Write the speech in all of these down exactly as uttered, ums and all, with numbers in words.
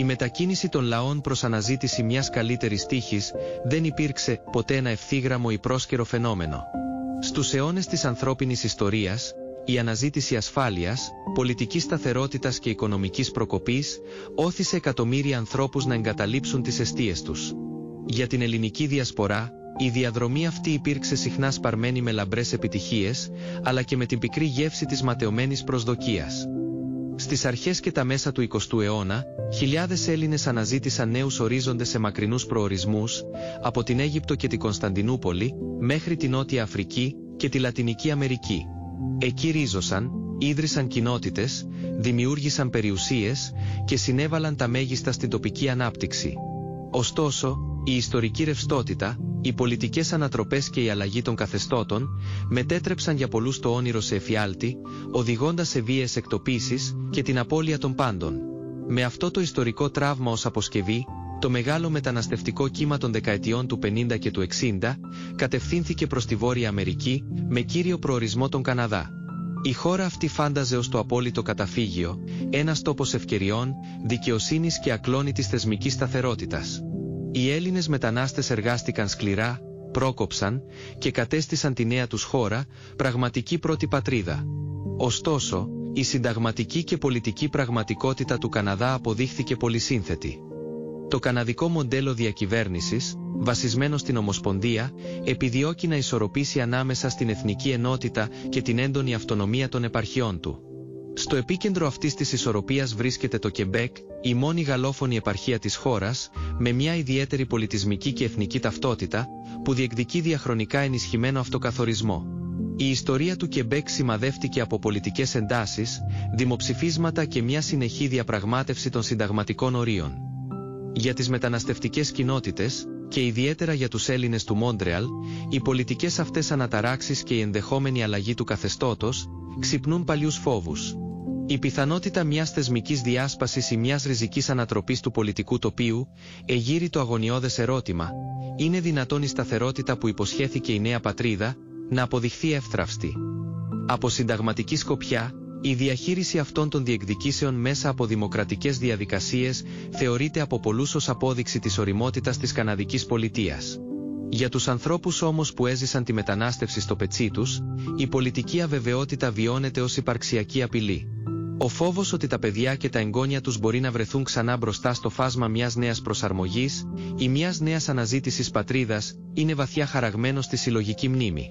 Η μετακίνηση των λαών προς αναζήτηση μιας καλύτερης τύχης δεν υπήρξε ποτέ ένα ευθύγραμμο ή πρόσκαιρο φαινόμενο. Στους αιώνες της ανθρώπινης ιστορίας, η αναζήτηση ασφάλειας, πολιτικής σταθερότητας και οικονομικής προκοπής όθησε εκατομμύρια ανθρώπους να εγκαταλείψουν τις εστίες τους. Για την ελληνική διασπορά, η διαδρομή αυτή υπήρξε συχνά σπαρμένη με λαμπρές επιτυχίες, αλλά και με την πικρή γεύση της ματαιωμένης προσδοκίας. Στις αρχές και τα μέσα του εικοστού αιώνα, χιλιάδες Έλληνες αναζήτησαν νέους ορίζοντες σε μακρινούς προορισμούς, από την Αίγυπτο και την Κωνσταντινούπολη, μέχρι την Νότια Αφρική και τη Λατινική Αμερική. Εκεί ρίζωσαν, ίδρυσαν κοινότητες, δημιούργησαν περιουσίες και συνέβαλαν τα μέγιστα στην τοπική ανάπτυξη. Ωστόσο, η ιστορική ρευστότητα, οι πολιτικές ανατροπές και η αλλαγή των καθεστώτων μετέτρεψαν για πολλούς το όνειρο σε εφιάλτη, οδηγώντας σε βίαιες εκτοπίσεις και την απώλεια των πάντων. Με αυτό το ιστορικό τραύμα ως αποσκευή, το μεγάλο μεταναστευτικό κύμα των δεκαετιών του πενήντα και του εξήντα κατευθύνθηκε προς τη Βόρεια Αμερική, με κύριο προορισμό τον Καναδά. Η χώρα αυτή φάνταζε ως το απόλυτο καταφύγιο, ένας τόπος ευκαιριών, δικαιοσύνης και ακλόνητης θεσμικής σταθερότητας. Οι Έλληνες μετανάστες εργάστηκαν σκληρά, πρόκοψαν και κατέστησαν τη νέα τους χώρα, πραγματική πρώτη πατρίδα. Ωστόσο, η συνταγματική και πολιτική πραγματικότητα του Καναδά αποδείχθηκε πολυσύνθετη. Το καναδικό μοντέλο διακυβέρνησης, βασισμένο στην Ομοσπονδία, επιδιώκει να ισορροπήσει ανάμεσα στην εθνική ενότητα και την έντονη αυτονομία των επαρχιών του. Στο επίκεντρο αυτής της ισορροπίας βρίσκεται το Κεμπέκ, η μόνη γαλλόφωνη επαρχία της χώρας, με μια ιδιαίτερη πολιτισμική και εθνική ταυτότητα, που διεκδικεί διαχρονικά ενισχυμένο αυτοκαθορισμό. Η ιστορία του Κεμπέκ σημαδεύτηκε από πολιτικές εντάσεις, δημοψηφίσματα και μια συνεχή διαπραγμάτευση των συνταγματικών ορίων. Για τις μεταναστευτικές κοινότητες, και ιδιαίτερα για τους Έλληνες του Μόντρεαλ, οι πολιτικές αυτές αναταράξεις και η ενδεχόμενη αλλαγή του καθεστώτος ξυπνούν παλιούς φόβους. Η πιθανότητα μιας θεσμικής διάσπασης ή μιας ριζικής ανατροπής του πολιτικού τοπίου εγείρει το αγωνιώδες ερώτημα: είναι δυνατόν η σταθερότητα που υποσχέθηκε η νέα πατρίδα να αποδειχθεί εύθραυστη? Από συνταγματική σκοπιά, η διαχείριση αυτών των διεκδικήσεων μέσα από δημοκρατικές διαδικασίες θεωρείται από πολλούς ως απόδειξη της ωριμότητας της καναδικής πολιτείας. Για τους ανθρώπους όμως που έζησαν τη μετανάστευση στο πετσί τους, η πολιτική αβεβαιότητα βιώνεται ως υπαρξιακή απειλή. Ο φόβος ότι τα παιδιά και τα εγγόνια τους μπορεί να βρεθούν ξανά μπροστά στο φάσμα μιας νέας προσαρμογής ή μιας νέας αναζήτησης πατρίδας είναι βαθιά χαραγμένο στη συλλογική μνήμη.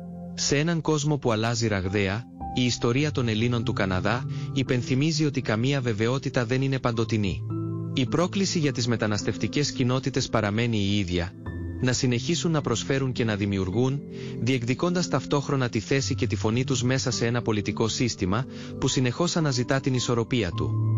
Σε έναν κόσμο που αλλάζει ραγδαία, η ιστορία των Ελλήνων του Καναδά υπενθυμίζει ότι καμία βεβαιότητα δεν είναι παντοτινή. Η πρόκληση για τις μεταναστευτικές κοινότητες παραμένει η ίδια: να συνεχίσουν να προσφέρουν και να δημιουργούν, διεκδικώντας ταυτόχρονα τη θέση και τη φωνή τους μέσα σε ένα πολιτικό σύστημα που συνεχώς αναζητά την ισορροπία του.